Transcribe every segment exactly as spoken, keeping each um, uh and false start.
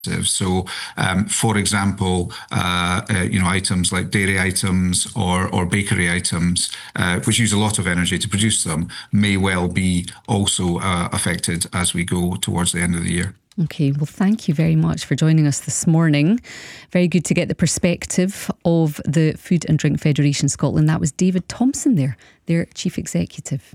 So, um, for example, uh, uh, you know, items like dairy items or or bakery items, uh, which use a lot of energy to produce them, may well be also uh, affected as we go towards the end of the year. Okay, well, thank you very much for joining us this morning. Very good to get the perspective of the Food and Drink Federation Scotland. That was David Thompson there, their Chief Executive.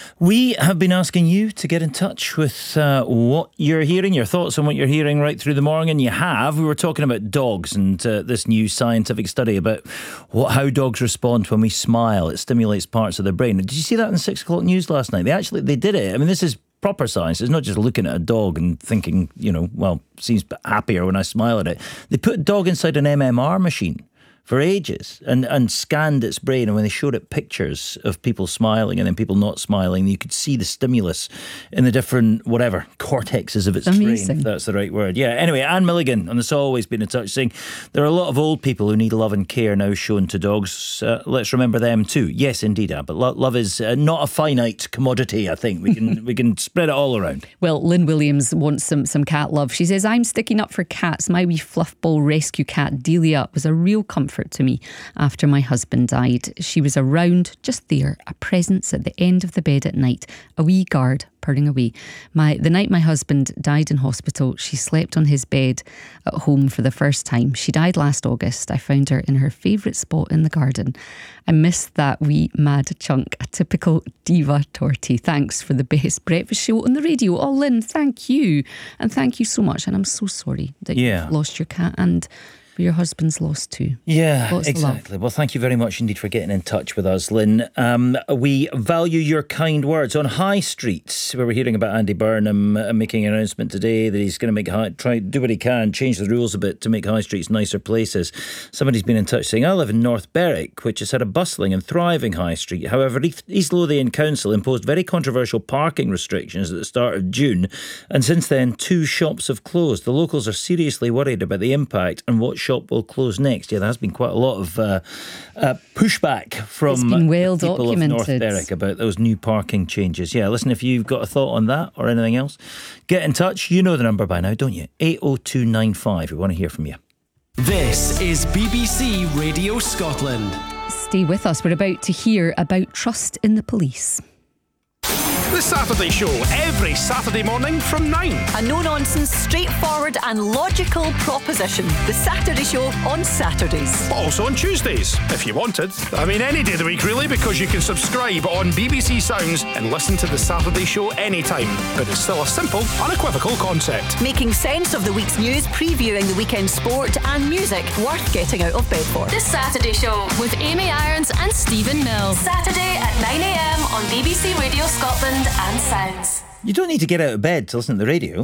We have been asking you to get in touch with uh, what you're hearing, your thoughts on what you're hearing right through the morning, and you have. We were talking about dogs and uh, this new scientific study about what, how dogs respond when we smile. It stimulates parts of their brain. Did you see that in six o'clock news last night? They actually, they did it. I mean, this is proper science. It's not just looking at a dog and thinking, you know, well, seems happier when I smile at it. They put a dog inside an M M R machine for ages and, and scanned its brain, and when they showed it pictures of people smiling and then people not smiling, you could see the stimulus in the different whatever cortexes of its Amazing. brain, if that's the right word. Yeah, anyway, Anne Milligan on This Always been in touch saying there are a lot of old people who need love and care now shown to dogs. Uh, let's remember them too. Yes, indeed, Anne, but lo- love is uh, not a finite commodity. I think we can we can spread it all around. Well, Lynn Williams wants some, some cat love. She says, I'm sticking up for cats. My wee fluffball rescue cat Delia was a real comfort to me after my husband died. She was around, just there, a presence at the end of the bed at night, a wee guard purring away. My the night my husband died in hospital, she slept on his bed at home for the first time. She died last August. I found her in her favourite spot in the garden. I missed that wee mad chunk, a typical diva tortie. Thanks for the best breakfast show on the radio. Oh, Lynn, thank you. And thank you so much. And I'm so sorry that yeah. you've lost your cat and your husband's lost too. Yeah, Lots exactly. Well, thank you very much indeed for getting in touch with us, Lynn. Um, we value your kind words. On High Street, where we're hearing about Andy Burnham uh, making an announcement today that he's going to make high, try do what he can, change the rules a bit to make high streets nicer places. Somebody's been in touch saying, I live in North Berwick, which has had a bustling and thriving high street. However, East Lothian Council imposed very controversial parking restrictions at the start of June, and since then two shops have closed. The locals are seriously worried about the impact and what shop will close next. Yeah, there has been quite a lot of uh, uh, pushback from it's been well people documented. of North Berwick about those new parking changes. Yeah, listen, if you've got a thought on that or anything else, get in touch. You know the number by now, don't you? eight oh two nine five. We want to hear from you. This is B B C Radio Scotland. Stay with us. We're about to hear about trust in the police. The Saturday Show, every Saturday morning from nine. A no-nonsense, straightforward and logical proposition. The Saturday Show on Saturdays. But also on Tuesdays, if you wanted. I mean, any day of the week, really, because you can subscribe on B B C Sounds and listen to The Saturday Show anytime. But it's still a simple, unequivocal concept. Making sense of the week's news, previewing the weekend sport and music worth getting out of bed for. The Saturday Show with Amy Irons and Stephen Mills. Saturday at nine a.m. on B B C Radio Scotland and Sounds. You don't need to get out of bed to listen to the radio.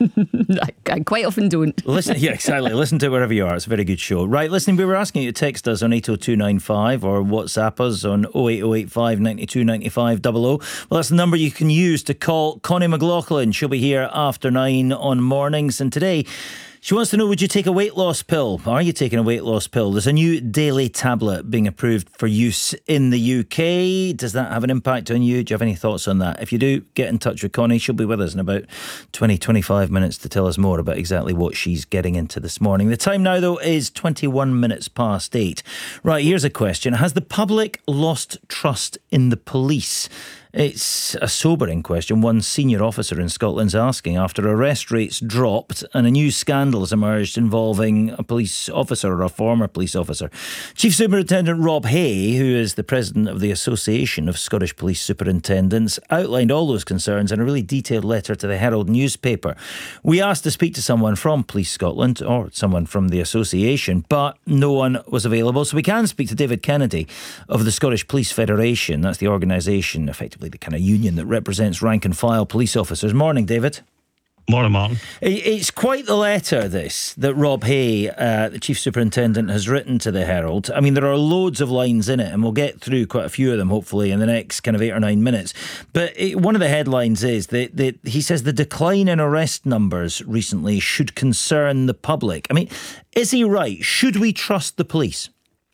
I, I quite often don't. Listen, yeah, exactly. Listen to it wherever you are. It's a very good show. Right, listen, we were asking you to text us on eight oh two nine five or WhatsApp us on oh eight oh eight five nine two nine five double oh. Well, that's the number you can use to call Connie McLaughlin. She'll be here after nine on mornings. And today, she wants to know, would you take a weight loss pill? Are you taking a weight loss pill? There's a new daily tablet being approved for use in the U K. Does that have an impact on you? Do you have any thoughts on that? If you do, get in touch with Connie. She'll be with us in about twenty, twenty-five minutes to tell us more about exactly what she's getting into this morning. The time now, though, is twenty-one minutes past eight. Right, here's a question. Has the public lost trust in the police? It's a sobering question one senior officer in Scotland's asking after arrest rates dropped and a new scandal has emerged involving a police officer or a former police officer. Chief Superintendent Rob Hay, who is the president of the Association of Scottish Police Superintendents, outlined all those concerns in a really detailed letter to the Herald newspaper. We asked to speak to someone from Police Scotland or someone from the association, but no one was available. So we can speak to David Kennedy of the Scottish Police Federation. That's the organisation, effectively the kind of union that represents rank and file police officers. Morning, David. Morning, Martin. It's quite the letter, this, that Rob Hay, uh, the Chief Superintendent, has written to the Herald. I mean, there are loads of lines in it, and we'll get through quite a few of them, hopefully, in the next kind of eight or nine minutes. But it, one of the headlines is that, that he says the decline in arrest numbers recently should concern the public. I mean, is he right? Should we trust the police?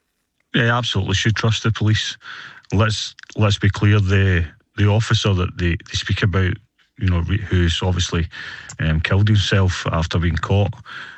Yeah, absolutely should trust the police. Let's let's be clear, the the officer that they, they speak about you know, re- who's obviously um, killed himself after being caught.